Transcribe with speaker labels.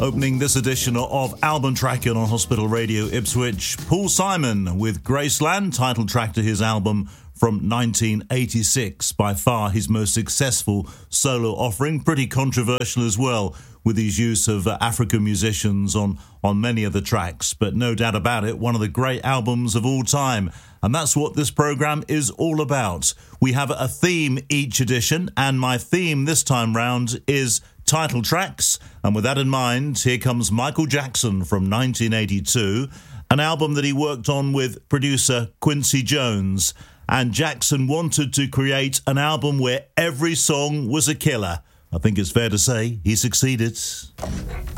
Speaker 1: Opening this edition of Album Tracking on Hospital Radio Ipswich, Paul Simon with Graceland, title track to his album from 1986, by far his most successful solo offering, pretty controversial as well, with his use of African musicians on many of the tracks, but no doubt about it, one of the great albums of all time. And that's what this programme is all about. We have a theme each edition, and my theme this time round is title tracks. And with that in mind, here comes Michael Jackson from 1982, an album that he worked on with producer Quincy Jones. And Jackson wanted to create an album where every song was a killer. I think it's fair to say he succeeded.